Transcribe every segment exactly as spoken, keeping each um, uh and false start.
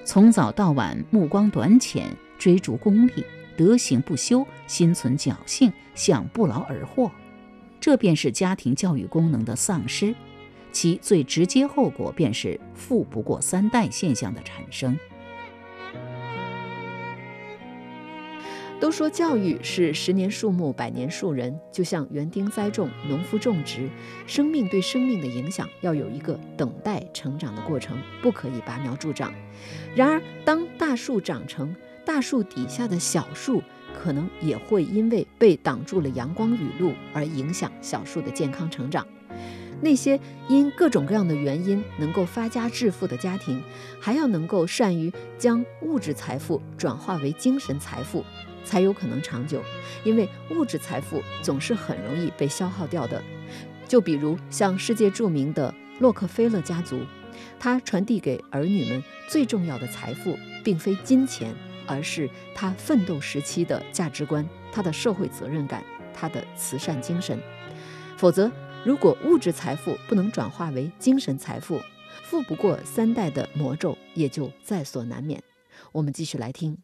从早到晚目光短浅，追逐功利，德行不修，心存侥幸，想不劳而获，这便是家庭教育功能的丧失，其最直接后果便是富不过三代现象的产生。 都说教育是十年树木，百年树人，就像园丁栽种，农夫种植，生命对生命的影响要有一个等待成长的过程，不可以拔苗助长。然而，当大树长成，大树底下的小树可能也会因为被挡住了阳光雨露而影响小树的健康成长。那些因各种各样的原因能够发家致富的家庭，还要能够善于将物质财富转化为精神财富，才有可能长久，因为物质财富总是很容易被消耗掉的。就比如像世界著名的洛克菲勒家族，他传递给儿女们最重要的财富并非金钱，而是他奋斗时期的价值观，他的社会责任感，他的慈善精神。否则，如果物质财富不能转化为精神财富，富不过三代的魔咒也就在所难免。我们继续来听。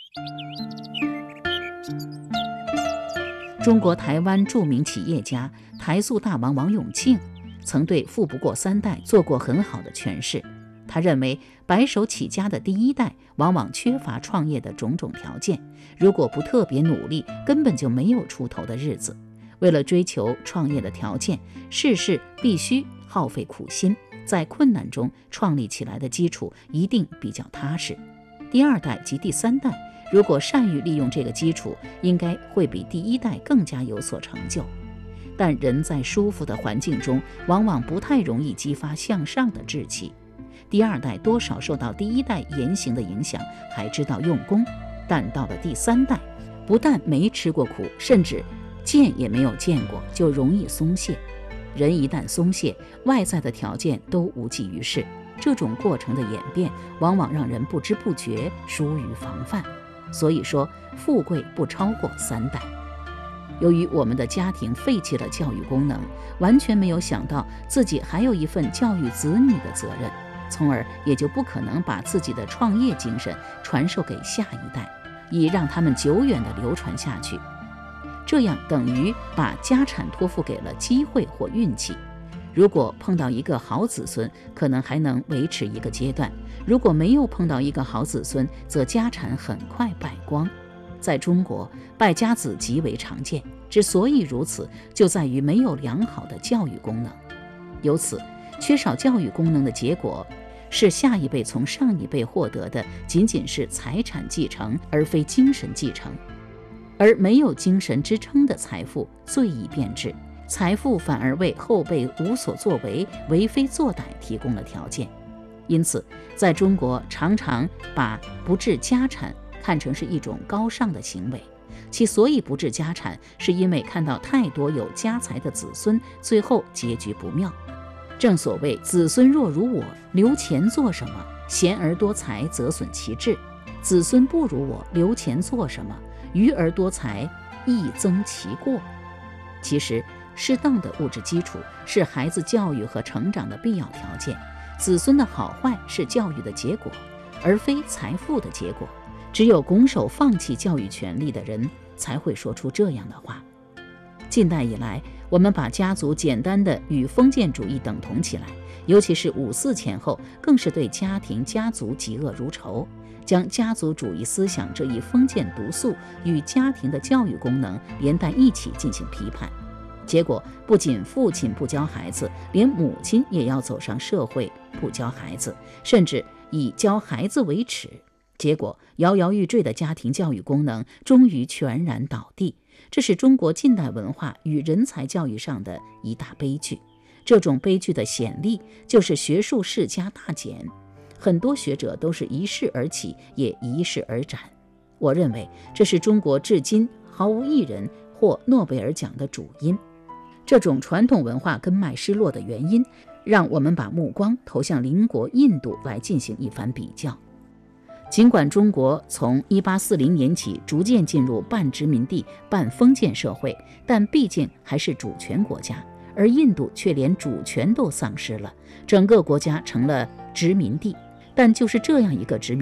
中国台湾著名企业家台塑大王王永庆曾对富不过三代做过很好的诠释。他认为白手起家的第一代往往缺乏创业的种种条件，如果不特别努力，根本就没有出头的日子。为了追求创业的条件，事事必须耗费苦心，在困难中创立起来的基础一定比较踏实。第二代及第三代如果善于利用这个基础，应该会比第一代更加有所成就。但人在舒服的环境中，往往不太容易激发向上的志气。第二代多少受到第一代言行的影响，还知道用功，但到了第三代，不但没吃过苦，甚至见也没有见过，就容易松懈。人一旦松懈，外在的条件都无济于事。这种过程的演变，往往让人不知不觉疏于防范。所以说，富贵不超过三代。由于我们的家庭废弃了教育功能，完全没有想到自己还有一份教育子女的责任，从而也就不可能把自己的创业精神传授给下一代，以让他们久远地流传下去。这样等于把家产托付给了机会或运气。如果碰到一个好子孙，可能还能维持一个阶段；如果没有碰到一个好子孙，则家产很快败光。在中国，败家子极为常见，之所以如此，就在于没有良好的教育功能。由此，缺少教育功能的结果是下一辈从上一辈获得的仅仅是财产继承，而非精神继承。而没有精神支撑的财富最易变质，财富反而为后辈无所作为、为非作歹提供了条件。因此，在中国常常把不置家产看成是一种高尚的行为，其所以不置家产，是因为看到太多有家财的子孙最后结局不妙。正所谓子孙若如我，留钱做什么？贤而多财，则损其志。子孙不如我，留钱做什么？愚而多财，亦增其过。其实，适当的物质基础是孩子教育和成长的必要条件，子孙的好坏是教育的结果，而非财富的结果。只有拱手放弃教育权利的人，才会说出这样的话。近代以来，我们把家族简单的与封建主义等同起来，尤其是五四前后，更是对家庭家族嫉恶如仇，将家族主义思想这一封建毒素与家庭的教育功能连带一起进行批判。结果不仅父亲不教孩子，连母亲也要走上社会不教孩子，甚至以教孩子为耻。结果摇摇欲坠的家庭教育功能终于全然倒地，这是中国近代文化与人才教育上的一大悲剧。这种悲剧的显例就是学术世家大减，很多学者都是一世而起，也一世而斩。我认为这是中国至今毫无一人获诺贝尔奖的主因。这种传统文化根脉失落的原因，让我们把目光投向邻国印度来进行一番比较。尽管中国从一八四零年起逐渐进入半殖民地半封建社会，但毕竟还是主权国家，而印度却连主权都丧失了，整个国家成了殖民地。但就是这样一个殖民